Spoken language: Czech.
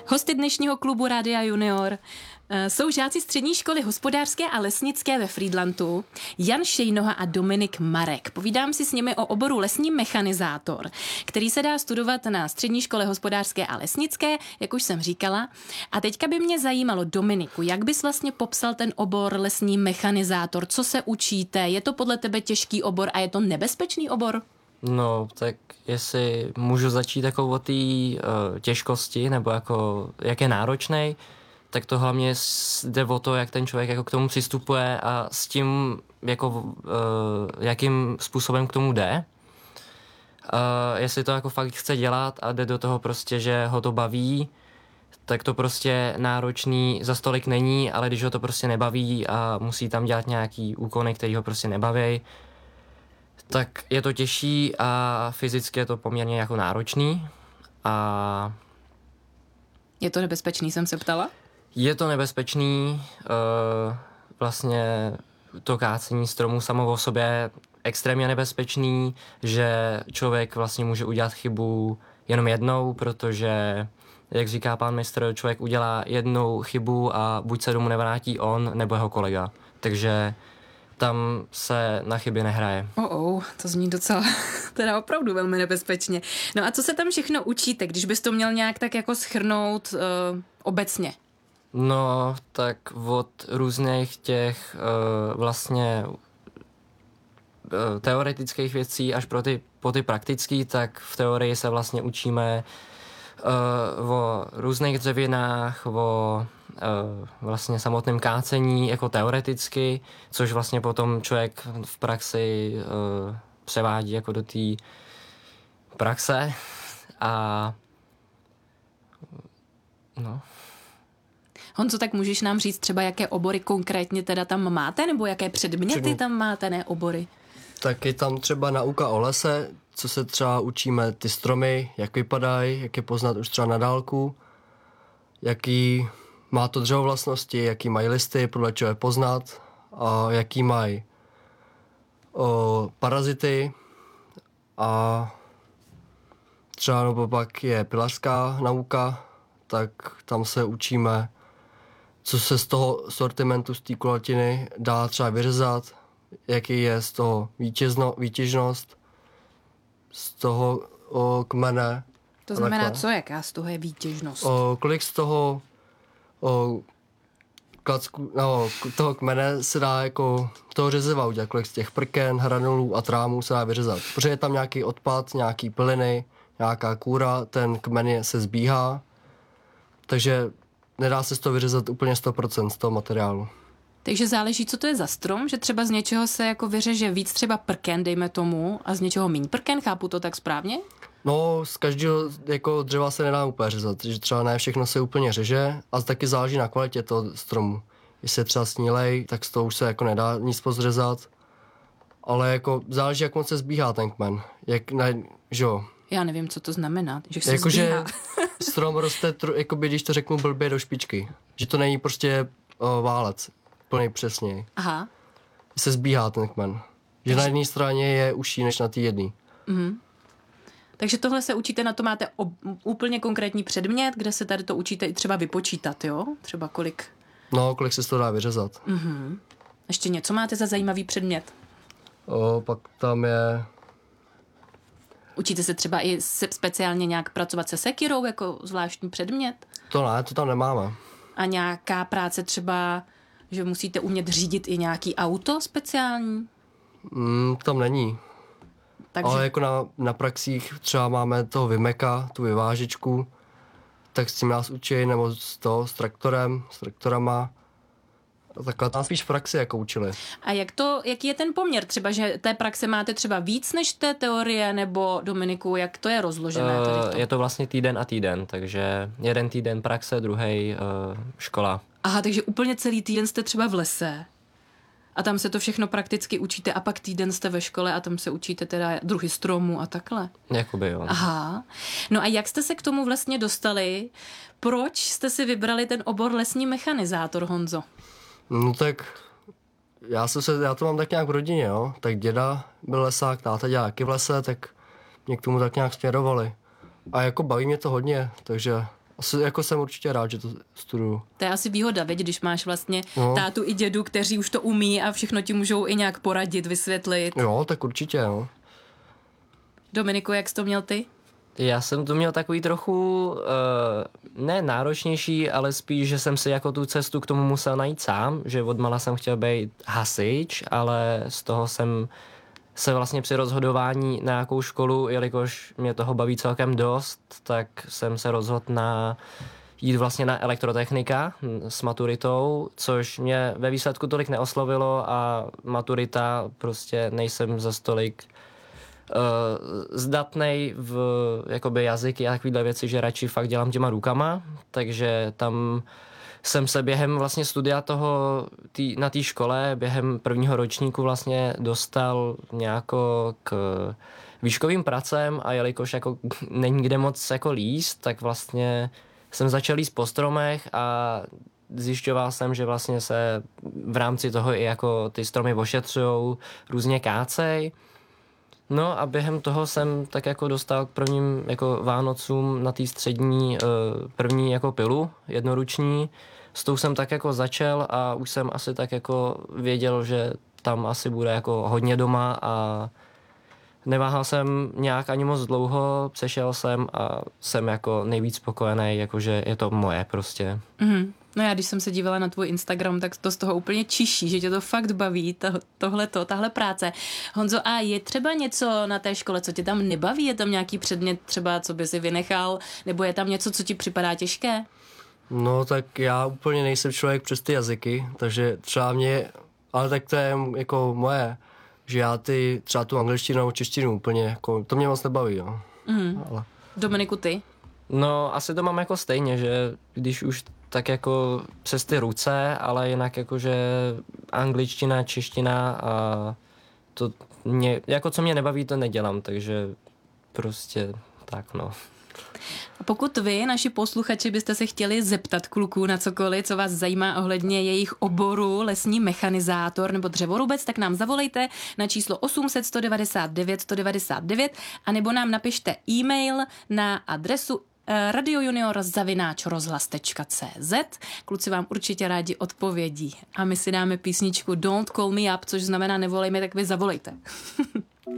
Hosty dnešního klubu Rádia Junior jsou žáci střední školy hospodářské a lesnické ve Frýdlantu, Jan Šejnoha a Dominik Marek. Povídám si s nimi o oboru lesní mechanizátor, který se dá studovat na střední škole hospodářské a lesnické, jak už jsem říkala. A teďka by mě zajímalo, Dominiku, jak bys vlastně popsal ten obor lesní mechanizátor? Co se učíte? Je to podle tebe těžký obor a je to nebezpečný obor? No, tak jestli můžu začít jako od té těžkosti, nebo jako jak je náročnej, tak to hlavně jde o to, jak ten člověk jako k tomu přistupuje a s tím, jako, jakým způsobem k tomu jde. Jestli to jako fakt chce dělat a jde do toho prostě, že ho to baví, tak to prostě náročný za stolik není, ale když ho to prostě nebaví a musí tam dělat nějaký úkony, který ho prostě nebaví, tak je to těžší a fyzicky je to poměrně jako náročný. A je to nebezpečný, jsem se ptala? Je to nebezpečný, vlastně to kácení stromů samo o sobě extrémně nebezpečný, že člověk vlastně může udělat chybu jenom jednou, protože, jak říká pan mistr, člověk udělá jednou chybu a buď se domů nevrátí on, nebo jeho kolega. Takže tam se na chyby nehraje. To zní docela, teda opravdu velmi nebezpečně. No a co se tam všechno učíte, když bys to měl nějak tak jako shrnout obecně? No, tak od různých těch vlastně teoretických věcí až po ty praktické, tak v teorii se vlastně učíme o různých dřevinách, o vlastně samotném kácení jako teoreticky, což vlastně potom člověk v praxi převádí jako do té praxe a no. Honzo, tak můžeš nám říct třeba, jaké obory konkrétně teda tam máte, nebo jaké předměty tam máte, ne obory? Tak je tam třeba nauka o lese, co se třeba učíme ty stromy, jak vypadají, jak je poznat už třeba na dálku, jaký má to dřevo vlastnosti, jaký mají listy, podle čeho je poznat, a jaký mají parazity a třeba nebo pak je pilařská nauka, tak tam se učíme, co se z toho sortimentu, z té kulatiny dá třeba vyřezat, jaký je z toho výtěžnost, z toho kmene. To znamená co, jaká z toho je výtěžnost? Kolik z toho toho kmene se dá jako toho řeziva udělat, kolik z těch prken, hranulů a trámů se dá vyřezat. Protože je tam nějaký odpad, nějaký pyliny, nějaká kůra, ten kmen se zbíhá, takže nedá se z toho vyřezat úplně 100% z toho materiálu. Takže záleží, co to je za strom, že třeba z něčeho se jako vyřeže víc třeba prken, dejme tomu, a z něčeho míň prken, chápu to tak správně? No, z každého jako dřeva se nedá úplně řezat, že třeba ne všechno se úplně řeže a taky záleží na kvalitě toho stromu. Jestli je třeba snílej, tak z toho už se jako nedá nic pozřezat, ale jako záleží, jak moc se zbíhá ten kmen, že jo. Já nevím, co to znamená, že se jako, zbíhá. Že strom roste, jakoby, když to řeknu blbě, do špičky. Že to není prostě válec, plný přesně. Aha. Se zbíhá ten kmen. Že na jedné straně je užší než na té jedné. Mhm. Takže tohle se učíte, na to máte úplně konkrétní předmět, kde se tady to učíte i třeba vypočítat, jo? Třeba kolik? No, kolik se to dá vyřezat. Mhm. Ještě něco máte za zajímavý předmět? Pak tam je... Učíte se třeba i speciálně nějak pracovat se sekirou jako zvláštní předmět? To ne, to tam nemáme. A nějaká práce třeba, že musíte umět řídit i nějaký auto speciální? Tam není. Takže... Ale jako na praxích třeba máme toho vymeka, tu vyvážečku, tak s tím nás učí, nebo s traktorama. Takhle tam spíš v praxi jako učili. A jaký je ten poměr? Třeba, že té praxe máte třeba víc než té teorie, nebo Dominiku, jak to je rozložené? Je to vlastně týden a týden, takže jeden týden praxe, druhý škola. Aha, takže úplně celý týden jste třeba v lese a tam se to všechno prakticky učíte a pak týden jste ve škole a tam se učíte teda druhy stromů a takhle. Jakoby jo. Aha. No a jak jste se k tomu vlastně dostali? Proč jste si vybrali ten obor lesní mechanizátor, Honzo? No tak já to mám tak nějak v rodině, jo. Tak děda byl lesák, táta dělal taky v lese, tak mě k tomu tak nějak směrovali. A jako baví mě to hodně, takže Asi jako jsem určitě rád, že to studuju. To je asi výhoda, veď, když máš vlastně tátu i dědu, kteří už to umí a všechno ti můžou i nějak poradit, vysvětlit. Jo, tak určitě, no. Dominiku, jak jsi to měl ty? Já jsem to měl takový trochu, ne náročnější, ale spíš, že jsem si jako tu cestu k tomu musel najít sám, že odmala jsem chtěl být hasič, ale z toho jsem se vlastně při rozhodování na jakou školu, jelikož mě toho baví celkem dost, tak jsem se rozhodl jít vlastně na elektrotechnika s maturitou, což mě ve výsledku tolik neoslovilo a maturita prostě nejsem za stolik zdatnej v jakoby jazyky a takovýhle věci, že radši fakt dělám těma rukama, takže tam jsem se během vlastně studia na té škole, během prvního ročníku vlastně dostal nějako k výškovým pracem a jelikož jako není kde moc jako líst, tak vlastně jsem začal líst po stromech a zjišťoval jsem, že vlastně se v rámci toho i jako ty stromy ošetřujou, různě kácej. No a během toho jsem tak jako dostal k prvním jako Vánocům na té střední první jako pilu jednoruční. S tou jsem tak jako začal a už jsem asi tak jako věděl, že tam asi bude jako hodně doma a neváhal jsem nějak ani moc dlouho, přešel jsem a jsem jako nejvíc spokojený, jakože je to moje prostě. Mm-hmm. No já, když jsem se dívala na tvůj Instagram, tak to z toho úplně čiší, že tě to fakt baví, tahle práce. Honzo, a je třeba něco na té škole, co tě tam nebaví? Je tam nějaký předmět třeba, co by si vynechal? Nebo je tam něco, co ti připadá těžké? No tak já úplně nejsem člověk přes ty jazyky, takže třeba ale tak to je jako moje, že já třeba tu angličtinu nebo češtinu úplně, jako, to mě moc nebaví, jo. Ale... Dominiku, ty? No asi to mám jako stejně, že když už tak jako přes ty ruce, ale jinak jakože angličtina, čeština a to jako co mě nebaví, to nedělám, takže prostě tak no. A pokud vy, naši posluchači, byste se chtěli zeptat kluků na cokoliv, co vás zajímá ohledně jejich oboru lesní mechanizátor nebo dřevorubec, tak nám zavolejte na číslo 800 199 199 a nebo nám napište e-mail na adresu radiojunior@rozhlas.cz. Kluci vám určitě rádi odpovědí. A my si dáme písničku Don't Call Me Up, což znamená nevolejme, tak vy zavolejte.